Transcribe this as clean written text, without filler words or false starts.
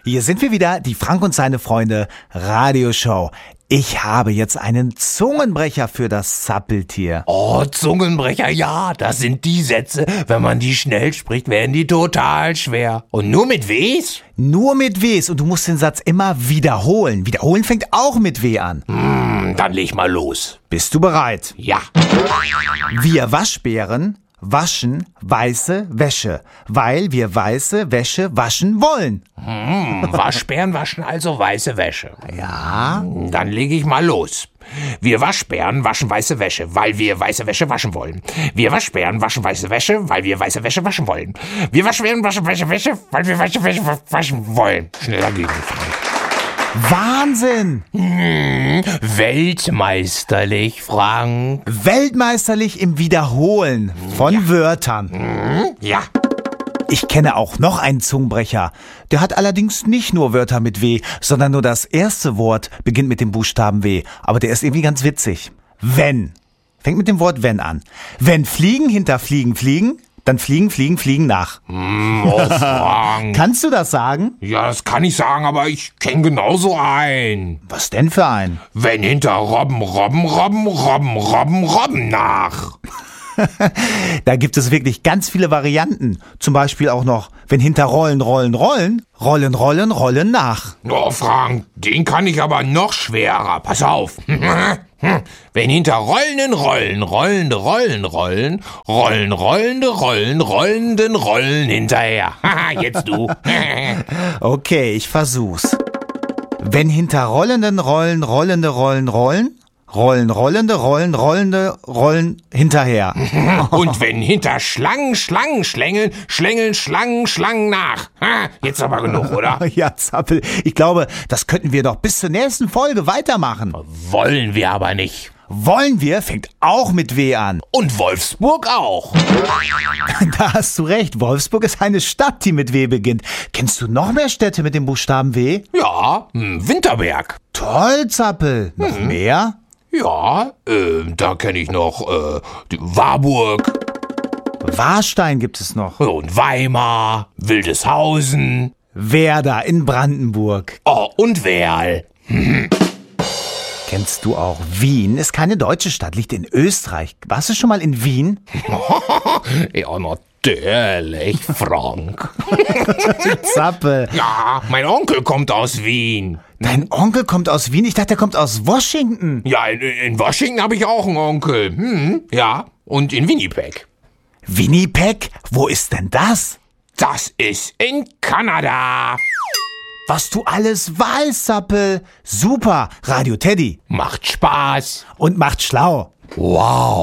Hier sind wir wieder, die Frank und seine Freunde Radioshow. Ich habe jetzt einen Zungenbrecher für das Zappeltier. Oh, Zungenbrecher, ja, das sind die Sätze. Wenn man die schnell spricht, werden die total schwer. Und nur mit Ws? Nur mit Ws und du musst den Satz immer wiederholen. Wiederholen fängt auch mit W an. Dann leg mal los. Bist du bereit? Ja. Wir Waschbären waschen weiße Wäsche, weil wir weiße Wäsche waschen wollen. Waschbären waschen also weiße Wäsche. Ja? Dann lege ich mal los. Wir Waschbären waschen weiße Wäsche, weil wir weiße Wäsche waschen wollen. Wir Waschbären waschen weiße Wäsche, weil wir weiße Wäsche waschen wollen. Wir Waschbären waschen weiße Wäsche, weil wir weiße Wäsche waschen wollen. Schneller gehen, Frank. Wahnsinn! Weltmeisterlich, Frank. Weltmeisterlich im Wiederholen von Wörtern. Ja. Ich kenne auch noch einen Zungenbrecher. Der hat allerdings nicht nur Wörter mit W, sondern nur das erste Wort beginnt mit dem Buchstaben W. Aber der ist irgendwie ganz witzig. Wenn. Fängt mit dem Wort wenn an. Wenn Fliegen hinter Fliegen fliegen, dann fliegen, fliegen, fliegen nach. Oh, Frank. Kannst du das sagen? Ja, das kann ich sagen, aber ich kenne genauso einen. Was denn für ein? Wenn hinter Robben, Robben, Robben, Robben, Robben, Robben nach. Da gibt es wirklich ganz viele Varianten. Zum Beispiel auch noch, wenn hinter Rollen, Rollen, Rollen, Rollen, Rollen, Rollen nach. Oh, Frank, den kann ich aber noch schwerer. Pass auf. Wenn hinter rollenden Rollen, rollende Rollen rollen, rollen rollende Rollen, rollenden Rollen hinterher. Haha, jetzt du. Okay, ich versuch's. Wenn hinter rollenden Rollen, rollende Rollen rollen, rollen rollende Rollen, rollende Rollen hinterher. Und wenn hinter Schlangen, Schlangen schlängeln, schlängeln Schlangen, Schlangen nach. Ha, jetzt aber genug, oder? Ja, Zappel, ich glaube, das könnten wir doch bis zur nächsten Folge weitermachen. Wollen wir aber nicht. Wollen wir fängt auch mit W an. Und Wolfsburg auch. Da hast du recht, Wolfsburg ist eine Stadt, die mit W beginnt. Kennst du noch mehr Städte mit dem Buchstaben W? Ja, Winterberg. Toll, Zappel. Noch mehr? Ja, da kenne ich noch die Warburg. Warstein gibt es noch. Und Weimar, Wildeshausen. Werder in Brandenburg. Oh, und Werl. Kennst du auch Wien? Ist keine deutsche Stadt, liegt in Österreich. Warst du schon mal in Wien? Ja, natürlich, Frank. Zappel. Ja, mein Onkel kommt aus Wien. Dein Onkel kommt aus Wien? Ich dachte, er kommt aus Washington. Ja, in Washington habe ich auch einen Onkel. Ja, und in Winnipeg. Winnipeg? Wo ist denn das? Das ist in Kanada. Was du alles weißt, Zappel. Super. Radio Teddy. Macht Spaß. Und macht schlau. Wow.